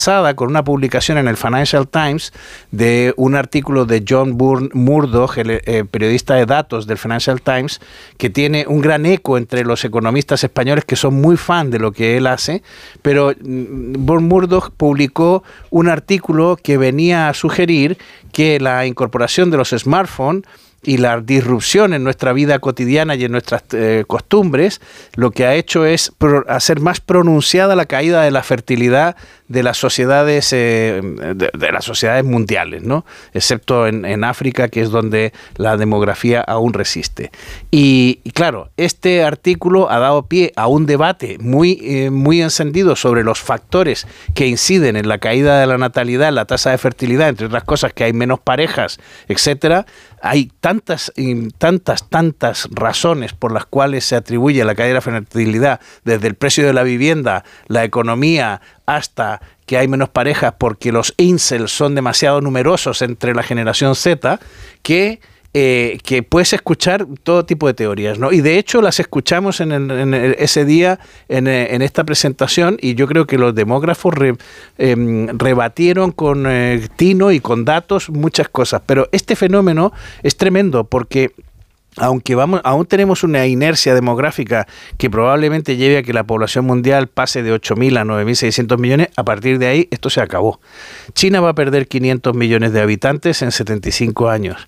con una publicación en el Financial Times de un artículo de John Murdoch, el periodista de datos del Financial Times, que tiene un gran eco entre los economistas españoles que son muy fan de lo que él hace, pero Murdoch publicó un artículo que venía a sugerir que la incorporación de los smartphones y la disrupción en nuestra vida cotidiana y en nuestras costumbres, lo que ha hecho es hacer más pronunciada la caída de la fertilidad de las sociedades de las sociedades mundiales, ¿no? Excepto en África, que es donde la demografía aún resiste. Y claro, este artículo ha dado pie a un debate muy encendido sobre los factores que inciden en la caída de la natalidad, en la tasa de fertilidad, entre otras cosas, que hay menos parejas, etcétera. Hay tantas razones por las cuales se atribuye la caída de la fertilidad, desde el precio de la vivienda, la economía, hasta que hay menos parejas porque los incels son demasiado numerosos entre la generación Z, que puedes escuchar todo tipo de teorías, ¿no? Y de hecho las escuchamos ese día en esta presentación, y yo creo que los demógrafos rebatieron con tino y con datos muchas cosas. Pero este fenómeno es tremendo porque aunque aún tenemos una inercia demográfica que probablemente lleve a que la población mundial pase de 8.000 a 9.600 millones, a partir de ahí esto se acabó. China va a perder 500 millones de habitantes en 75 años.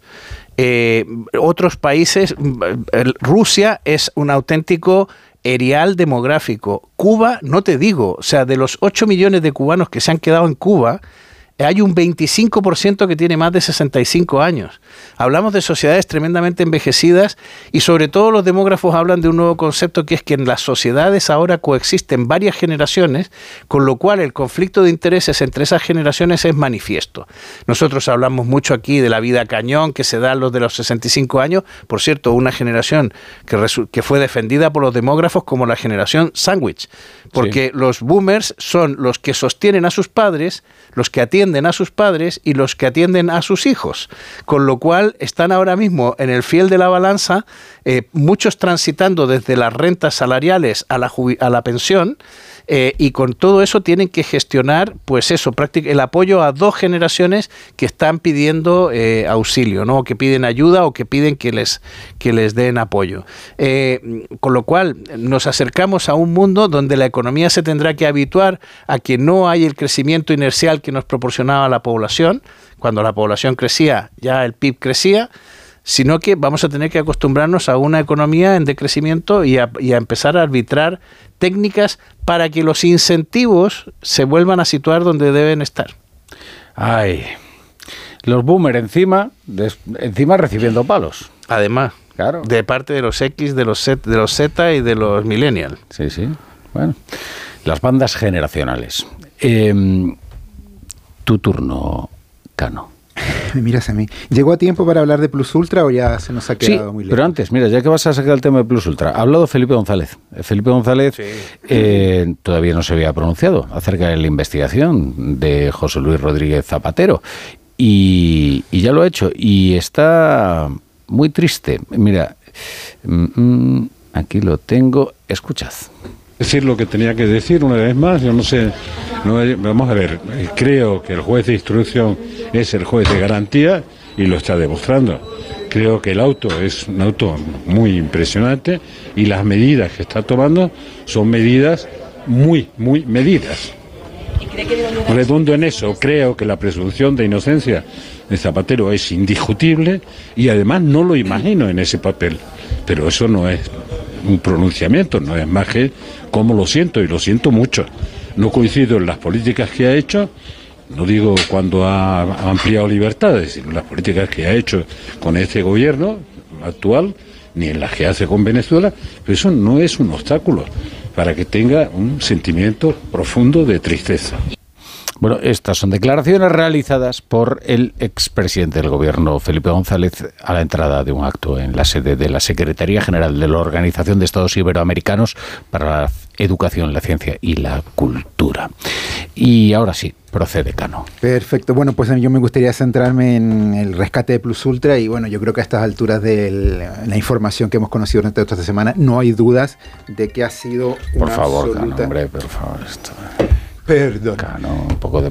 Otros países, Rusia es un auténtico erial demográfico. Cuba, no te digo, o sea, de los 8 millones de cubanos que se han quedado en Cuba, hay un 25% que tiene más de 65 años. Hablamos de sociedades tremendamente envejecidas y sobre todo los demógrafos hablan de un nuevo concepto, que es que en las sociedades ahora coexisten varias generaciones, con lo cual el conflicto de intereses entre esas generaciones es manifiesto. Nosotros hablamos mucho aquí de la vida cañón que se da a los de los 65 años, por cierto, una generación que fue defendida por los demógrafos como la generación sándwich, porque sí, los boomers son los que sostienen a sus padres, los que atienden a sus padres y los que atienden a sus hijos, con lo cual están ahora mismo en el fiel de la balanza, muchos transitando desde las rentas salariales a la pensión, y con todo eso tienen que gestionar, pues eso, el apoyo a dos generaciones que están pidiendo auxilio, ¿no? O que piden ayuda o que piden que les den apoyo. Con lo cual nos acercamos a un mundo donde la economía se tendrá que habituar a que no hay el crecimiento inercial que nos proporcionaba la población. Cuando la población crecía, ya el PIB crecía, sino que vamos a tener que acostumbrarnos a una economía en decrecimiento y a empezar a arbitrar técnicas para que los incentivos se vuelvan a situar donde deben estar. Ay, los boomers encima recibiendo palos. Además, claro, de parte de los X, de los Z y de los millennials. Sí, sí. Bueno, las bandas generacionales. Tu turno, Cano. Me miras a mí. ¿Llegó a tiempo para hablar de Plus Ultra o ya se nos ha quedado muy lejos? Pero antes, mira, ya que vas a sacar el tema de Plus Ultra, ha hablado Felipe González. Felipe González todavía no se había pronunciado acerca de la investigación de José Luis Rodríguez Zapatero. Y ya lo ha hecho. Y está muy triste. Mira, aquí lo tengo. Escuchad. Decir lo que tenía que decir una vez más, yo no sé, vamos a ver, creo que el juez de instrucción es el juez de garantía y lo está demostrando. Creo que el auto es un auto muy impresionante y las medidas que está tomando son medidas muy medidas. Redundo en eso, creo que la presunción de inocencia de Zapatero es indiscutible y además no lo imagino en ese papel, pero eso no es un pronunciamiento, no es más que como lo siento, y lo siento mucho. No coincido en las políticas que ha hecho, no digo cuando ha ampliado libertades, sino en las políticas que ha hecho con este gobierno actual, ni en las que hace con Venezuela, pero eso no es un obstáculo para que tenga un sentimiento profundo de tristeza. Bueno, estas son declaraciones realizadas por el expresidente del gobierno, Felipe González, a la entrada de un acto en la sede de la Secretaría General de la Organización de Estados Iberoamericanos para la Educación, la Ciencia y la Cultura. Y ahora sí, procede, Cano. Perfecto. Bueno, pues yo me gustaría centrarme en el rescate de Plus Ultra y bueno, yo creo que a estas alturas de la información que hemos conocido durante toda esta semana, no hay dudas de que ha sido una Por favor, absoluta... Cano, hombre, por favor, esto... Perdón. Cano, un poco de